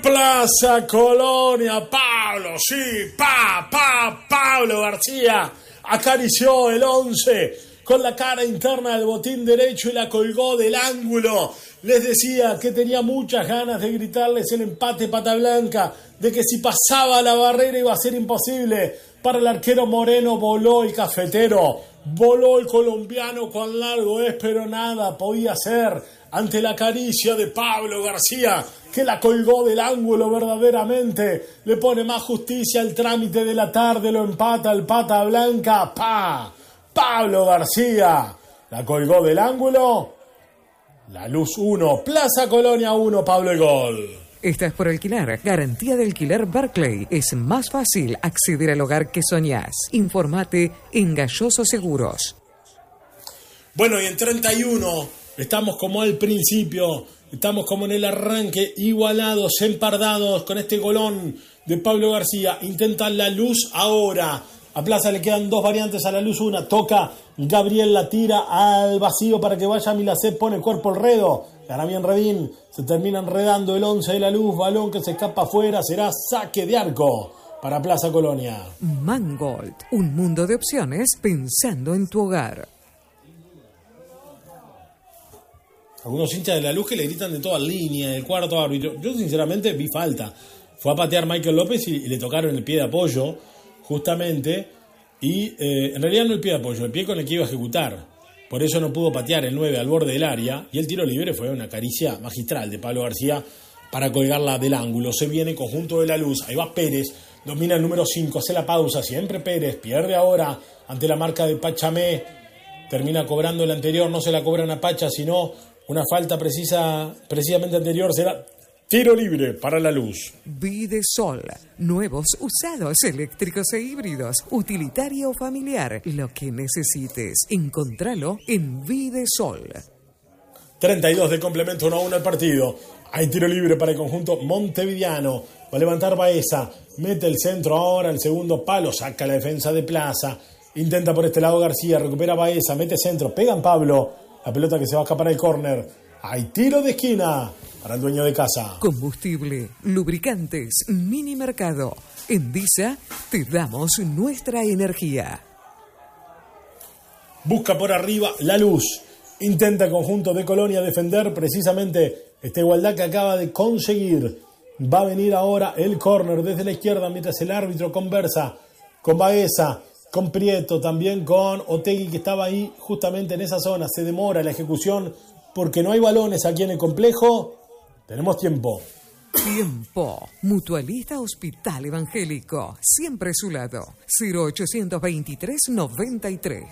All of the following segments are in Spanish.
Plaza Colonia, Pablo, sí, Pablo García acarició el 11 con la cara interna del botín derecho y la colgó del ángulo. Les decía que tenía muchas ganas de gritarles el empate pata blanca, de que si pasaba la barrera iba a ser imposible. Para el arquero Moreno voló el cafetero, voló el colombiano cuán largo es, pero nada podía hacer ante la caricia de Pablo García, que la colgó del ángulo verdaderamente. Le pone más justicia al trámite de la tarde, lo empata el pata blanca. Pablo García la colgó del ángulo. La Luz 1, Plaza Colonia 1, Pablo el gol. ¿Estás por alquilar? Garantía de alquiler Barclay. Es más fácil acceder al hogar que soñás. Informate en Galloso Seguros. Bueno, y en 31 estamos como al principio, estamos como en el arranque, igualados, empardados con este golón de Pablo García. Intenta la Luz ahora. A Plaza le quedan dos variantes a la Luz 1. Toca, Gabriel la tira al vacío para que vaya Milacé, pone el cuerpo al redo. Gana bien Redín, se termina enredando el 11 de la Luz, balón que se escapa afuera, será saque de arco para Plaza Colonia. Mangold, un mundo de opciones pensando en tu hogar. Algunos hinchas de la Luz que le gritan de toda línea, del cuarto árbitro. Yo sinceramente vi falta. Fue a patear Michael López y le tocaron el pie de apoyo, justamente, y en realidad no el pie de apoyo, el pie con el que iba a ejecutar. Por eso no pudo patear el 9 al borde del área, y el tiro libre fue una caricia magistral de Pablo García para colgarla del ángulo. Se viene conjunto de la Luz, ahí va Pérez, domina el número 5, hace la pausa, siempre Pérez, pierde ahora ante la marca de Pachamé, termina cobrando el anterior, no se la cobran a Pacha, sino una falta precisamente anterior, será tiro libre para la Luz. Videsol, nuevos, usados, eléctricos e híbridos, utilitario o familiar, lo que necesites, encontralo en Videsol. 32 de complemento, 1-1 al partido. Hay tiro libre para el conjunto montevideano. Va a levantar Baeza, mete el centro ahora, el segundo palo, saca la defensa de Plaza. Intenta por este lado García, recupera Baeza, mete centro, pega en Pablo. La pelota que se va a escapar al córner. Hay tiro de esquina para el dueño de casa. Combustible, lubricantes, mini mercado. En Disa te damos nuestra energía. Busca por arriba la Luz. Intenta el conjunto de Colonia defender precisamente esta igualdad que acaba de conseguir. Va a venir ahora el córner desde la izquierda mientras el árbitro conversa con Baeza, con Prieto, también con Otegui, que estaba ahí justamente en esa zona. Se demora la ejecución porque no hay balones aquí en el complejo. Tenemos tiempo. Mutualista Hospital Evangélico. Siempre a su lado. 0823-93.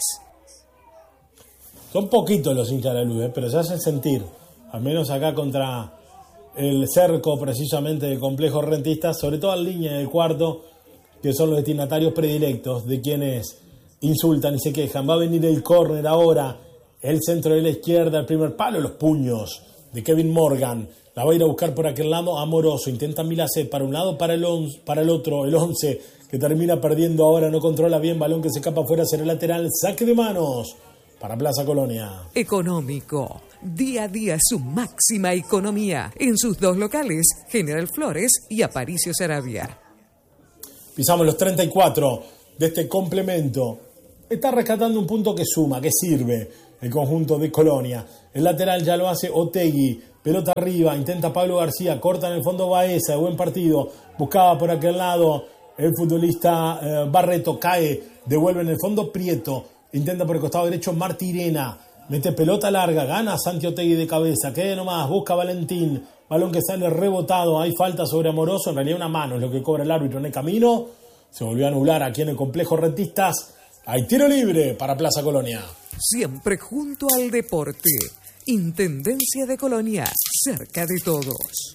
Son poquitos los hinchas de la Luz, pero se hacen sentir. Al menos acá contra el cerco precisamente del complejo rentista, sobre todo en línea del cuarto, que son los destinatarios predilectos de quienes insultan y se quejan. Va a venir el córner ahora, el centro de la izquierda, el primer palo, los puños de Kevin Morgan. La va a ir a buscar por aquel lado Amoroso. Intenta Milacé para un lado, para el otro, el 11, que termina perdiendo ahora, no controla bien, balón que se escapa afuera, será el lateral, saque de manos para Plaza Colonia. Económico. Día a día su máxima economía. En sus dos locales, General Flores y Aparicio Saravia. Pisamos los 34 de este complemento. Está rescatando un punto que suma, que sirve el conjunto de Colonia. El lateral ya lo hace Otegui. Pelota arriba, intenta Pablo García, corta en el fondo Baeza, de buen partido. Buscaba por aquel lado el futbolista Barreto, cae, devuelve en el fondo Prieto. Intenta por el costado derecho Martirena. Mete pelota larga, gana Santi Otegui de cabeza. Quede nomás, busca Valentín. Balón que sale rebotado, hay falta sobre Amoroso, en realidad una mano es lo que cobra el árbitro en el camino. Se volvió a anular aquí en el complejo Rentistas. Hay tiro libre para Plaza Colonia. Siempre junto al deporte. Intendencia de Colonia, cerca de todos.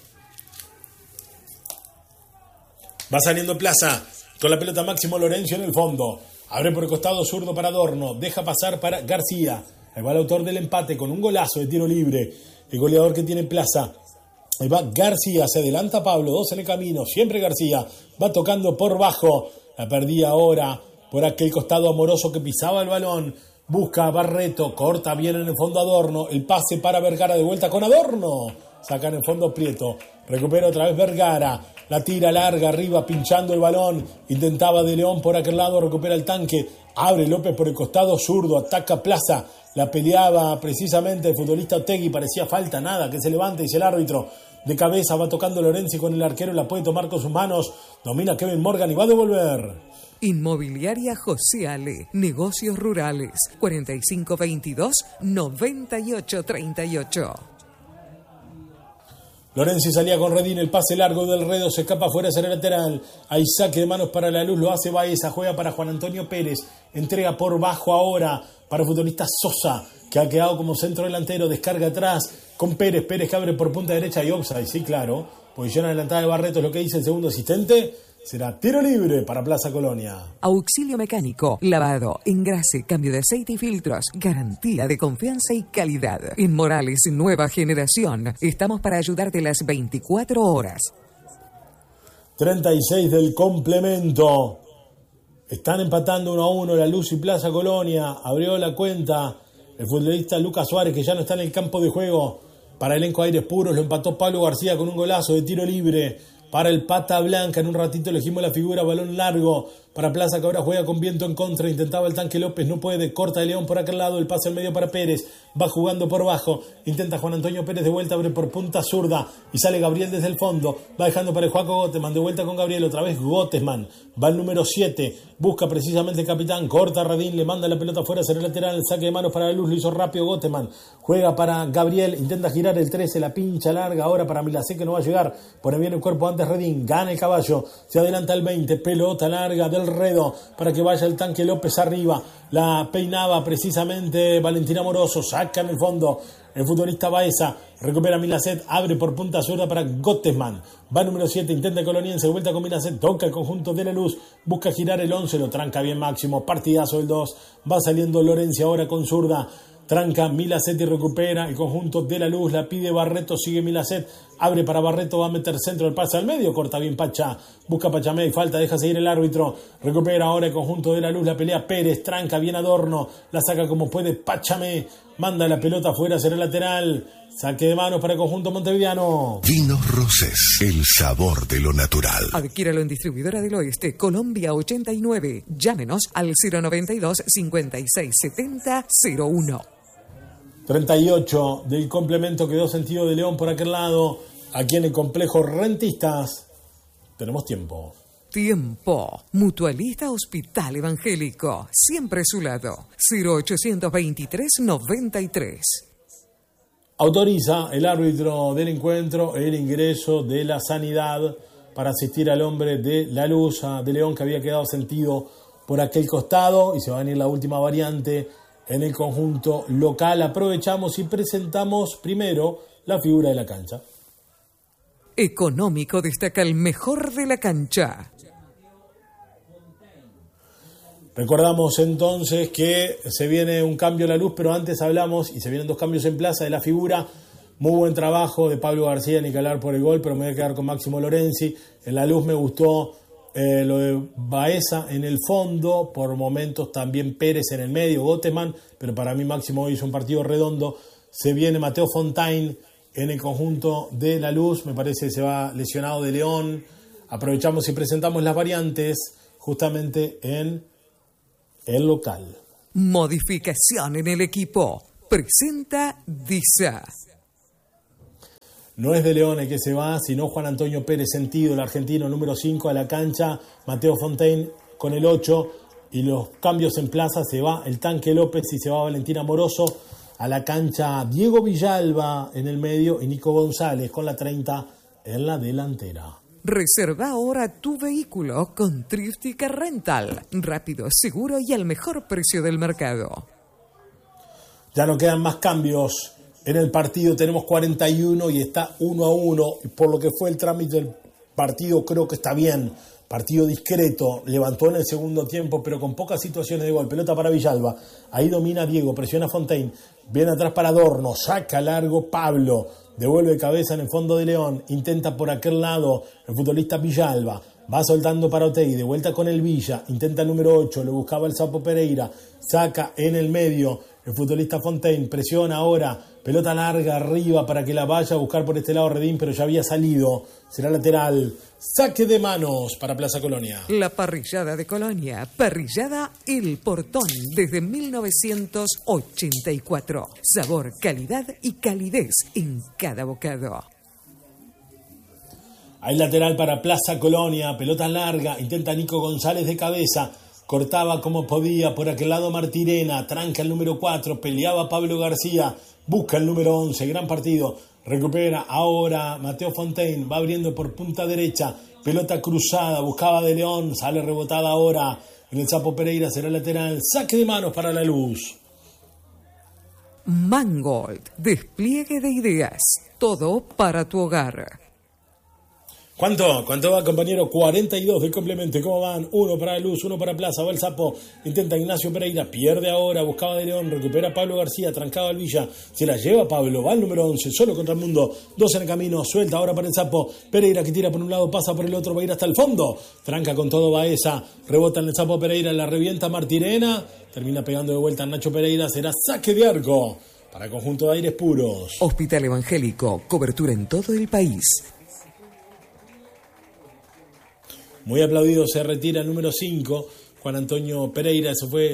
Va saliendo Plaza, con la pelota Máximo Lorenzo en el fondo. Abre por el costado zurdo para Adorno, deja pasar para García. Ahí va el autor del empate con un golazo de tiro libre. El goleador que tiene Plaza. Ahí va García, se adelanta Pablo, dos en el camino, siempre García, va tocando por bajo, la perdía ahora por aquel costado Amoroso que pisaba el balón, busca a Barreto, corta bien en el fondo Adorno, el pase para Vergara de vuelta con Adorno, Sacan en fondo Prieto. Recupera otra vez Vergara. La tira larga arriba, pinchando el balón. Intentaba De León por aquel lado. Recupera el tanque. Abre López por el costado zurdo. Ataca Plaza. La peleaba precisamente el futbolista Otegui. Parecía falta, nada. Que se levante, dice el árbitro. De cabeza va tocando Lorenzi con el arquero. La puede tomar con sus manos. Domina Kevin Morgan y va a devolver. Inmobiliaria José Ale. Negocios rurales. 4522-9838. Lorenzi salía con Redín, el pase largo del Redo, se escapa fuera hacia el lateral. Hay saque de manos para la Luz, lo hace Baeza, juega para Juan Antonio Pérez. Entrega por bajo ahora para el futbolista Sosa, que ha quedado como centro delantero. Descarga atrás con Pérez. Pérez que abre por punta derecha y offside, sí, claro. Posición adelantada de Barreto es lo que dice el segundo asistente. Será tiro libre para Plaza Colonia. Auxilio mecánico, lavado, engrase, cambio de aceite y filtros. Garantía de confianza y calidad. En Morales, nueva generación. Estamos para ayudarte las 24 horas. 36 del complemento. Están empatando 1-1 La Luz y Plaza Colonia. Abrió la cuenta el futbolista Lucas Suárez, que ya no está en el campo de juego. Para elenco Aires Puros lo empató Pablo García con un golazo de tiro libre. Para el Pata Blanca, en un ratito elegimos la figura, balón largo para Plaza, que ahora juega con viento en contra. Intentaba el tanque López, no puede, corta de León por aquel lado, el pase al medio para Pérez, va jugando por bajo, intenta Juan Antonio Pérez de vuelta, abre por punta zurda y sale Gabriel desde el fondo, va dejando para el Joaco Gottesman, de vuelta con Gabriel, otra vez Gottesman, va el número 7, busca precisamente el capitán, corta a Radín, le manda la pelota fuera hacia el lateral, el saque de manos para la Luz, lo hizo rápido Gottesman, juega para Gabriel, intenta girar el 13, la pincha larga ahora para Milasé, que no va a llegar, pone bien el cuerpo antes Redín, gana el caballo, se adelanta el 20, pelota larga del Redo, para que vaya el tanque López arriba, la peinaba precisamente Valentín Amoroso, saca en el fondo el futbolista Baeza, recupera Milaset, abre por punta zurda para Gottesman, va número 7, intenta el coloniense, vuelta con Milaset, toca el conjunto de la Luz, busca girar el 11, lo tranca bien Máximo, partidazo el 2, va saliendo Lorenzi ahora con zurda, tranca Milaset y recupera el conjunto de la Luz, la pide Barreto, sigue Milaset, abre para Barreto, va a meter centro, el pase al medio, corta bien Pacha, busca Pachamé, falta, deja seguir el árbitro, recupera ahora el conjunto de la Luz, la pelea Pérez, tranca bien Adorno, la saca como puede Pachamé, manda la pelota afuera hacia el lateral, saque de manos para el conjunto montevideano. Vinos Roses, el sabor de lo natural. Adquiéralo en Distribuidora del Oeste, Colombia 89. Llámenos al 092 567001. 38 del complemento, quedó sentido de León por aquel lado. Aquí en el complejo Rentistas tenemos tiempo. Tiempo. Mutualista Hospital Evangélico. Siempre a su lado. 0823-93. Autoriza el árbitro del encuentro el ingreso de la Sanidad para asistir al hombre de la Luz, de León, que había quedado sentido por aquel costado, y se va a venir la última variante en el conjunto local. Aprovechamos y presentamos primero la figura de la cancha. Económico destaca el mejor de la cancha. Recordamos entonces que se viene un cambio a la Luz, pero antes hablamos, y se vienen dos cambios en plaza, de la figura. Muy buen trabajo de Pablo García, ni que hablar por el gol, pero me voy a quedar con Máximo Lorenzi. En la Luz me gustó lo de Baeza en el fondo, por momentos también Pérez en el medio, Gottesman, pero para mí Máximo hizo un partido redondo. Se viene Mateo Fontaine en el conjunto de la Luz, me parece que se va lesionado de León. Aprovechamos y presentamos las variantes justamente en el local. Modificación en el equipo. Presenta DISA. No es de León el que se va, sino Juan Antonio Pérez Sentido, el argentino, número 5 a la cancha, Mateo Fontaine con el 8, y los cambios en plaza: se va el tanque López y se va Valentín Amoroso. A la cancha Diego Villalba en el medio y Nico González con la 30 en la delantera. Reserva ahora tu vehículo con Tríptica Rental. Rápido, seguro y al mejor precio del mercado. Ya no quedan más cambios en el partido, tenemos 41 y está 1-1. Y por lo que fue el trámite del partido, creo que está bien. Partido discreto, levantó en el segundo tiempo, pero con pocas situaciones de gol. Pelota para Villalba, ahí domina Diego, presiona Fontaine, viene atrás para Adorno, saca largo Pablo, devuelve cabeza en el fondo de León, intenta por aquel lado el futbolista Villalba, va soltando para Otegui, de vuelta con el Villa, intenta el número 8, lo buscaba el Sapo Pereira, saca en el medio El futbolista Fontaine presiona ahora, pelota larga arriba para que la vaya a buscar por este lado Redín, pero ya había salido. Será lateral. Saque de manos para Plaza Colonia. La parrillada de Colonia. Parrillada El Portón desde 1984. Sabor, calidad y calidez en cada bocado. Hay lateral para Plaza Colonia, pelota larga, intenta Nico González de cabeza, cortaba como podía por aquel lado Martirena, tranca el número 4, peleaba Pablo García, busca el número 11, gran partido, recupera ahora Mateo Fontaine, va abriendo por punta derecha, pelota cruzada, buscaba De León, sale rebotada ahora en el Sapo Pereira, será lateral, saque de manos para La Luz. Mangold, despliegue de ideas, todo para tu hogar. ¿Cuánto va, compañero? 42 del complemento. ¿Cómo van? Uno para Luz, uno para Plaza. Va el Sapo. Intenta Ignacio Pereira. Pierde ahora. Buscaba De León. Recupera Pablo García. Trancado al Villa. Se la lleva Pablo. Va el número 11. Solo contra el mundo. 2 en el camino. Suelta ahora para el Sapo. Pereira que tira por un lado. Pasa por el otro. Va a ir hasta el fondo. Tranca con todo Baeza. Rebota en el Sapo Pereira. La revienta Martirena. Termina pegando de vuelta a Nacho Pereira. Será saque de arco para el conjunto de Aires Puros. Hospital Evangélico. Cobertura en todo el país. Muy aplaudido, se retira el número 5, Juan Antonio Pérez,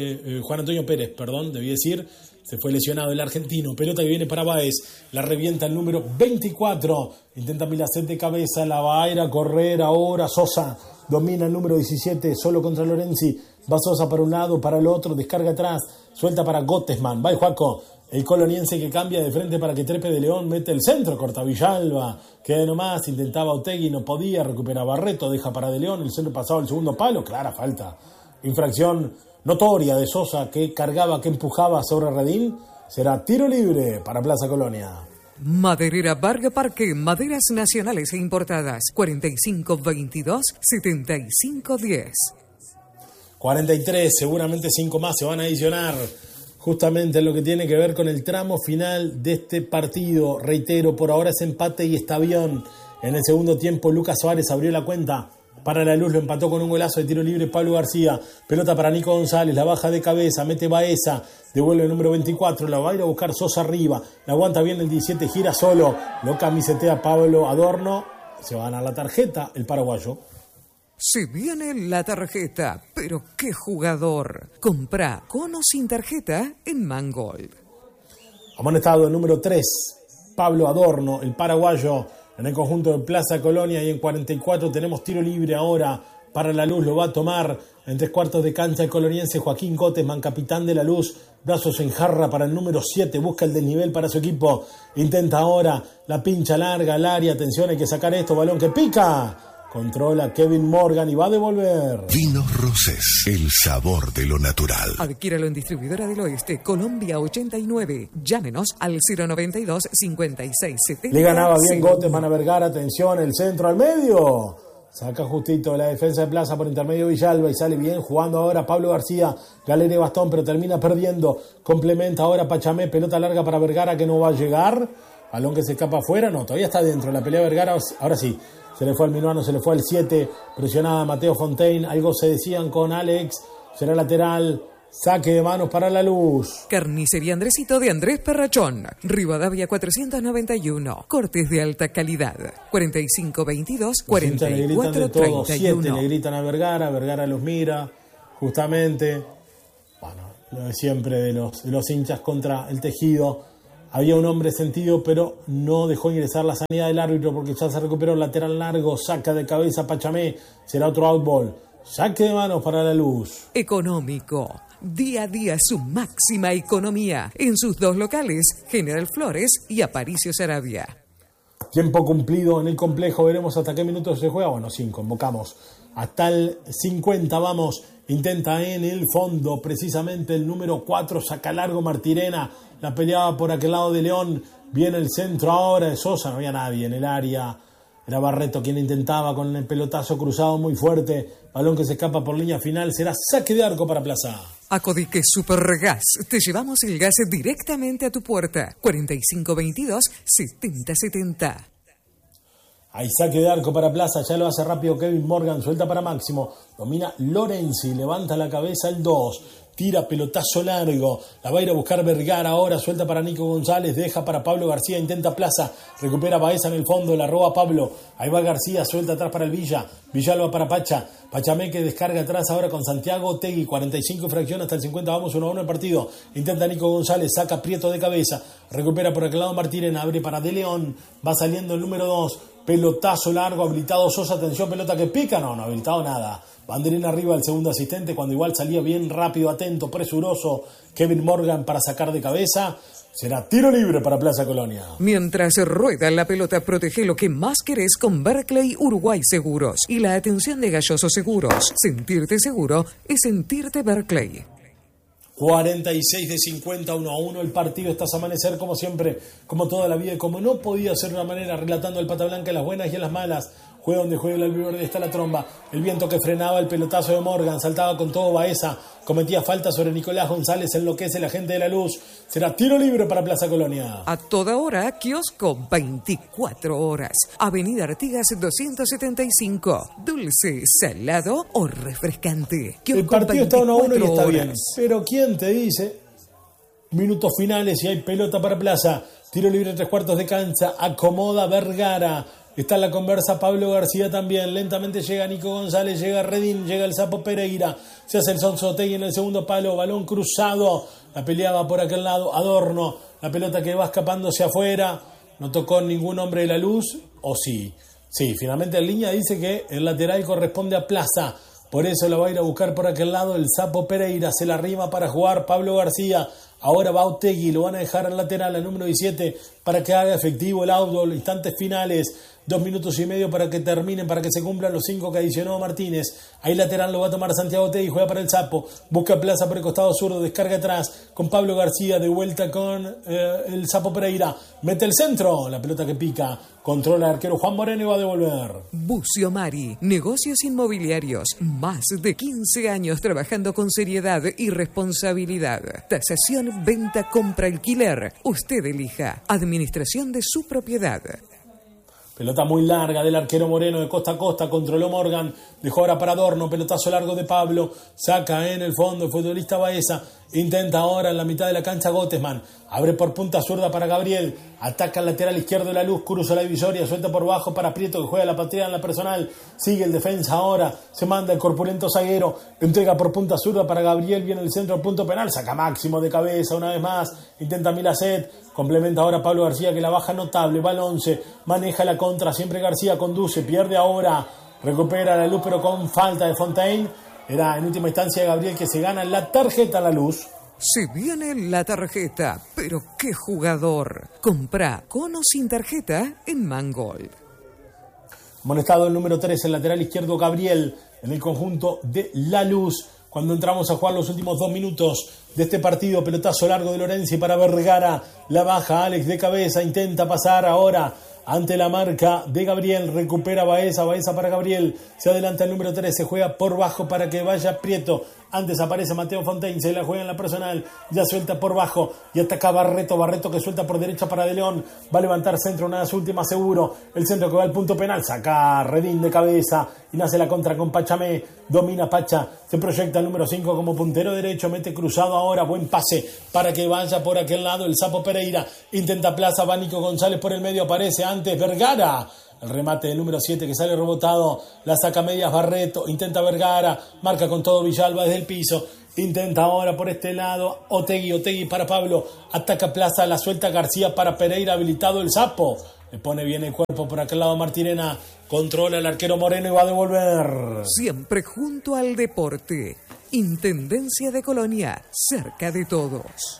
debí decir, se fue lesionado el argentino, pelota que viene para Báez, la revienta el número 24, intenta Milacet de cabeza, la va a ir a correr ahora Sosa, domina el número 17, solo contra Lorenzi, va Sosa para un lado, para el otro, descarga atrás, suelta para Gottesman, va el Juaco, el coloniense que cambia de frente para que trepe De León, mete el centro, corta Villalba, queda nomás, intentaba Otegui, no podía, recupera Barreto, deja para De León, el centro pasado al segundo palo, clara falta. Infracción notoria de Sosa que cargaba, que empujaba sobre Redín, será tiro libre para Plaza Colonia. Maderera Varga Parque, maderas nacionales e importadas, 4522-7510. 43, seguramente 5 más se van a adicionar. Justamente en lo que tiene que ver con el tramo final de este partido. Reitero, por ahora es empate y está bien. En el segundo tiempo Lucas Suárez abrió la cuenta para La Luz, lo empató con un golazo de tiro libre Pablo García. Pelota para Nico González, la baja de cabeza, mete Baeza, devuelve el número 24, la va a ir a buscar Sosa arriba, la aguanta bien el 17, gira solo, lo camisetea Pablo Adorno, se va a ganar la tarjeta el paraguayo. Se viene la tarjeta, pero qué jugador. Compra con o sin tarjeta en Mangold. Amonestado el número 3, Pablo Adorno, el paraguayo, en el conjunto de Plaza Colonia, y en 44 tenemos tiro libre ahora para La Luz, lo va a tomar en 3/4 de cancha el coloniense Joaquín Gottesman, capitán de La Luz, brazos en jarra para el número 7, busca el desnivel para su equipo, intenta ahora la pincha larga al área, atención, hay que sacar esto, balón que pica. Controla Kevin Morgan y va a devolver. Vinos Rosés, el sabor de lo natural. Adquiéralo en Distribuidora del Oeste, Colombia 89. Llámenos al 092 56 70. Le ganaba bien Gottesman a Vergara, atención, el centro al medio. Saca justito la defensa de Plaza por intermedio Villalba y sale bien jugando ahora Pablo García. Galera Bastón, pero termina perdiendo. Complementa ahora Pachamé, pelota larga para Vergara que no va a llegar. Balón que se escapa afuera, no, todavía está dentro. La pelea de Vergara, ahora sí. Se le fue al minuano, se le fue al 7, presionaba Mateo Fontaine, algo se decían con Alex, será lateral, saque de manos para La Luz. Carnicería Andresito de Andrés Perrachón, Rivadavia 491, cortes de alta calidad, 4522-4431. 7 le gritan a Vergara, Vergara los mira, justamente, bueno, lo de siempre de los hinchas contra el tejido. Había un hombre sentido, pero no dejó ingresar la sanidad del árbitro porque ya se recuperó el lateral largo, saca de cabeza Pachamé, será otro outball. Saque de manos para La Luz. Económico. Día a día su máxima economía en sus 2 locales, General Flores y Aparicio Saravia. Tiempo cumplido en el complejo, veremos hasta qué minutos se juega. Bueno, 5, convocamos. Hasta el 50 vamos, intenta en el fondo, precisamente el número 4, saca largo Martirena, la peleaba por aquel lado de León, viene el centro ahora de Sosa, no había nadie en el área, era Barreto quien intentaba con el pelotazo cruzado muy fuerte, balón que se escapa por línea final, será saque de arco para Plaza. Acodique Supergas, te llevamos el gas directamente a tu puerta, 4522-7070. Hay saque de arco para Plaza, ya lo hace rápido Kevin Morgan, suelta para Máximo, domina Lorenzi, levanta la cabeza el 2, tira pelotazo largo, la va a ir a buscar Vergara ahora, suelta para Nico González, deja para Pablo García, intenta Plaza, recupera Baeza en el fondo, la roba Pablo, ahí va García, suelta atrás para el Villa, Villalba para Pacha, Pachameque descarga atrás ahora con Santiago Tegui, 45 fracciones hasta el 50, vamos 1-1 el partido, intenta Nico González, saca Prieto de cabeza, recupera por aquel lado Martínez, abre para De León, va saliendo el número 2, pelotazo largo, habilitado Sosa, atención, pelota que pica, no habilitado nada. Banderín arriba el segundo asistente, cuando igual salía bien rápido, atento, presuroso Kevin Morgan para sacar de cabeza. Será tiro libre para Plaza Colonia. Mientras rueda la pelota, protege lo que más querés con Barclay Uruguay Seguros y la atención de Galloso Seguros. Sentirte seguro es sentirte Barclay. 46 de 50, 1-1 el partido. Estás a amanecer como siempre, como toda la vida, como no podía ser de una manera, relatando el Pata Blanca en las buenas y en las malas. Juega donde juega el albiverde, está la tromba. El viento que frenaba, el pelotazo de Morgan, saltaba con todo Baeza, cometía falta sobre Nicolás González, enloquece la gente de la luz. Será tiro libre para Plaza Colonia. A toda hora, kiosco 24 horas. Avenida Artigas 275. Dulce, salado o refrescante. Kiosco el partido está 1-1 y está bien. Pero ¿quién te dice? Minutos finales y hay pelota para Plaza. Tiro libre 3/4 de cancha. Acomoda Vergara. Está en la conversa Pablo García también. Lentamente llega Nico González, llega Redín, llega el Sapo Pereira. Se hace el Sonsotegui en el segundo palo. Balón cruzado. La peleaba por aquel lado Adorno. La pelota que va escapándose afuera. No tocó ningún hombre de la luz. ¿O sí? Sí, finalmente en línea dice que el lateral corresponde a Plaza. Por eso la va a ir a buscar por aquel lado el Sapo Pereira. Se la rima para jugar Pablo García. Ahora va Otegui. Lo van a dejar al lateral, al número 17, para que haga efectivo el auto. Los instantes finales. 2 minutos y medio para que terminen, para que se cumplan los 5 que adicionó Martínez. Ahí lateral lo va a tomar Santiago Tegui, juega para el Sapo, busca Plaza por el costado zurdo, descarga atrás con Pablo García, de vuelta con el Sapo Pereira, mete el centro, la pelota que pica, controla el arquero Juan Moreno y va a devolver. Bucio Mari, negocios inmobiliarios, más de 15 años trabajando con seriedad y responsabilidad. Tasación, venta, compra, alquiler. Usted elija. Administración de su propiedad. Pelota muy larga del arquero Moreno de costa a costa, controló Morgan, dejó ahora para Adorno, pelotazo largo de Pablo, saca en el fondo el futbolista Baeza, intenta ahora en la mitad de la cancha Gottesman, abre por punta zurda para Gabriel, ataca el lateral izquierdo de la luz, cruza la divisoria, suelta por bajo para Prieto que juega la partida en la personal, sigue el defensa ahora, se manda el corpulento zaguero, entrega por punta zurda para Gabriel, viene el centro del punto penal, saca Máximo de cabeza una vez más, intenta Milacet, complementa ahora Pablo García que la baja notable, va al 11, maneja la contra, siempre García conduce, pierde ahora, recupera la luz pero con falta de Fontaine, era en última instancia Gabriel que se gana la tarjeta a la luz. Se viene la tarjeta, pero qué jugador. Compra con o sin tarjeta en Mangold. Amonestado el número 3, el lateral izquierdo Gabriel, en el conjunto de La Luz. Cuando entramos a jugar los últimos 2 minutos de este partido, pelotazo largo de Lorenzi para Vergara, la baja Alex de cabeza, intenta pasar ahora ante la marca de Gabriel, recupera Baeza para Gabriel, se adelanta el número 3, se juega por bajo para que vaya Prieto, antes aparece Mateo Fontaine, se la juega en la personal, ya suelta por bajo y ataca Barreto que suelta por derecha para De León, va a levantar centro, una de las últimas seguro, el centro que va al punto penal, saca Redín de cabeza y nace la contra con Pachamé, domina Pacha, se proyecta el número 5 como puntero derecho, mete cruzado ahora, buen pase para que vaya por aquel lado el Sapo Pereira, intenta Plaza, va Nico González por el medio, aparece antes Vergara, el remate del número 7 que sale rebotado, la saca medias Barreto, intenta Vergara, marca con todo Villalba desde el piso, intenta ahora por este lado Otegui para Pablo, ataca Plaza, la suelta García para Pereira, habilitado el Sapo, le pone bien el cuerpo por aquel lado Martirena, controla el arquero Moreno y va a devolver. Siempre junto al deporte, Intendencia de Colonia, cerca de todos.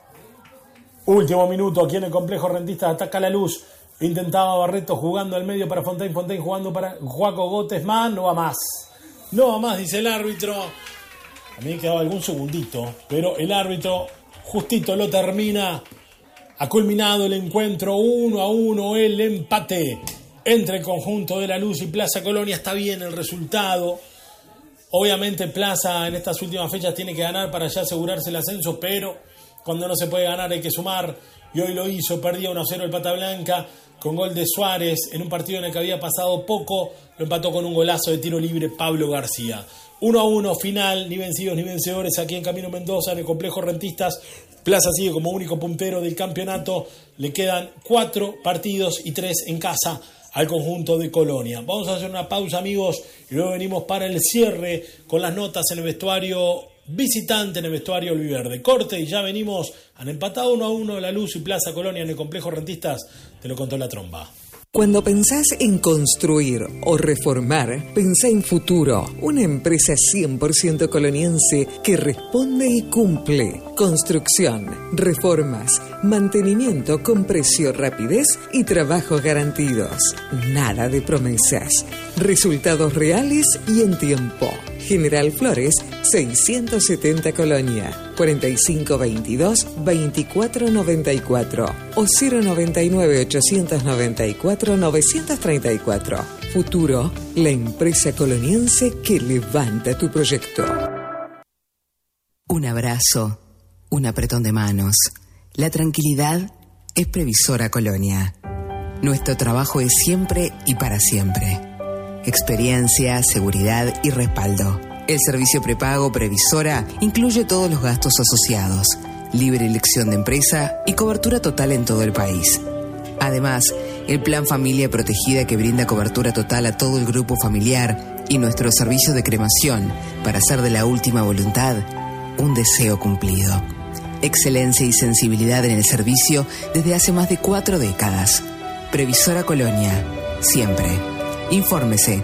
Último minuto aquí en el complejo Rentistas, ataca La Luz. Intentaba Barreto jugando al medio para Fontaine jugando para Joaco Gottesman, no va más, dice el árbitro. A mí me quedaba algún segundito, pero el árbitro justito lo termina. Ha culminado el encuentro 1-1, el empate entre el conjunto de La Luz y Plaza Colonia. Está bien el resultado. Obviamente Plaza en estas últimas fechas tiene que ganar para ya asegurarse el ascenso, pero cuando no se puede ganar hay que sumar. y hoy lo hizo. Perdía 1-0 el Pata Blanca con gol de Suárez en un partido en el que había pasado poco. Lo empató con un golazo de tiro libre Pablo García. 1-1 final, ni vencidos ni vencedores aquí en Camino Mendoza, en el complejo Rentistas. Plaza sigue como único puntero del campeonato. Le quedan 4 partidos y 3 en casa al conjunto de Colonia. Vamos a hacer una pausa, amigos, y luego venimos para el cierre con las notas en el vestuario visitante, en el vestuario albiverde. Corte y ya venimos. Han empatado 1-1 La Luz y Plaza Colonia en el complejo Rentistas. Te lo contó la tromba. Cuando pensás en construir o reformar, pensá en Futuro, una empresa 100% coloniense que responde y cumple. Construcción, reformas, mantenimiento con precio, rapidez y trabajos garantidos. Nada de promesas. Resultados reales y en tiempo. General Flores, 670 Colonia. 4522-2494 o 099-894-934. Futuro, la empresa coloniense que levanta tu proyecto. Un abrazo, un apretón de manos. La tranquilidad es Previsora Colonia. Nuestro trabajo es siempre y para siempre. Experiencia, seguridad y respaldo. El servicio prepago Previsora incluye todos los gastos asociados, libre elección de empresa y cobertura total en todo el país. Además, el Plan Familia Protegida que brinda cobertura total a todo el grupo familiar y nuestro servicio de cremación para hacer de la última voluntad un deseo cumplido. Excelencia y sensibilidad en el servicio desde hace más de 4 décadas. Previsora Colonia, siempre. Infórmese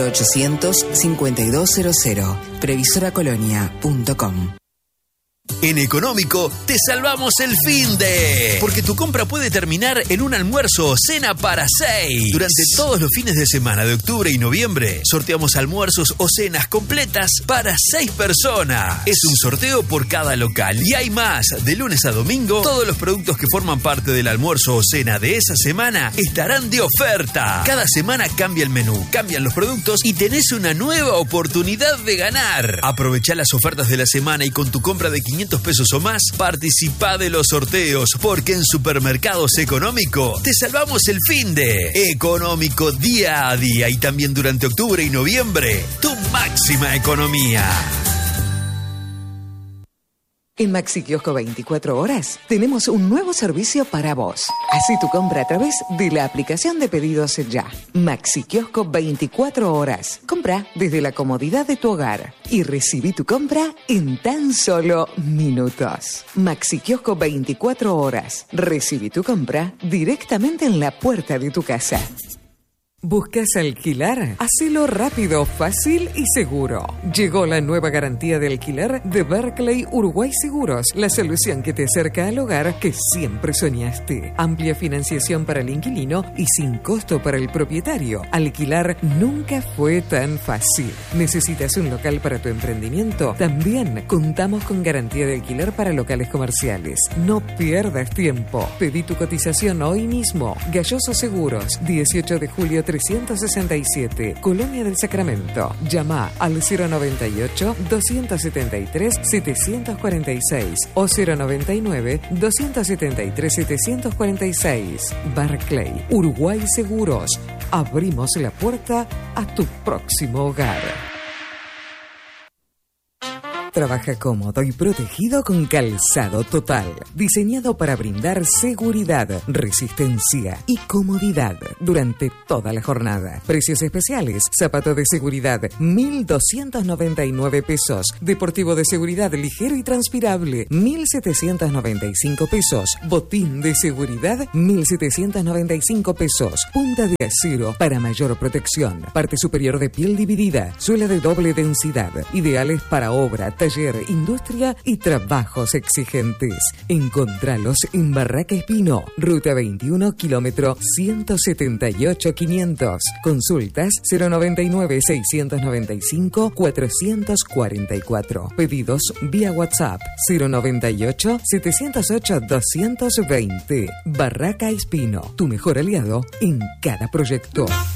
0800-5200, previsoracolonia.com. En Económico te salvamos el finde, porque tu compra puede terminar en un almuerzo o cena para 6. Durante todos los fines de semana de octubre y noviembre sorteamos almuerzos o cenas completas para 6 personas. Es un sorteo por cada local y hay más. De lunes a domingo, todos los productos que forman parte del almuerzo o cena de esa semana estarán de oferta. Cada semana cambia el menú, cambian los productos y tenés una nueva oportunidad de ganar. Aprovechá las ofertas de la semana y con tu compra de 500 pesos o más, participá de los sorteos, porque en Supermercados Económico te salvamos el finde. Económico día a día y también durante octubre y noviembre, tu máxima economía. En Maxi Kiosco 24 horas tenemos un nuevo servicio para vos. Así tu compra a través de la aplicación de pedidos ya. Maxi Kiosco 24 horas. Compra desde la comodidad de tu hogar y recibí tu compra en tan solo minutos. Maxi Kiosco 24 horas. Recibí tu compra directamente en la puerta de tu casa. ¿Buscas alquilar? Hacelo rápido, fácil y seguro. Llegó la nueva garantía de alquiler de Berkeley Uruguay Seguros, la solución que te acerca al hogar que siempre soñaste. Amplia financiación para el inquilino y sin costo para el propietario. Alquilar nunca fue tan fácil. ¿Necesitas un local para tu emprendimiento? También contamos con garantía de alquiler para locales comerciales. No pierdas tiempo. Pedí tu cotización hoy mismo. Galloso Seguros, 18 de julio 367, Colonia del Sacramento. Llama al 098-273-746 o 099-273-746. Barclay, Uruguay Seguros. Abrimos la puerta a tu próximo hogar. Trabaja cómodo y protegido con Calzado Total, diseñado para brindar seguridad, resistencia y comodidad durante toda la jornada. Precios especiales: zapato de seguridad 1.299 pesos, deportivo de seguridad ligero y transpirable 1.795 pesos, botín de seguridad 1.795 pesos, punta de acero para mayor protección, parte superior de piel dividida, suela de doble densidad, ideales para obra, taller, industria y trabajos exigentes. Encontralos en Barraca Espino, Ruta 21, kilómetro 178-500. Consultas 099-695-444. Pedidos vía WhatsApp 098-708-220. Barraca Espino, tu mejor aliado en cada proyecto.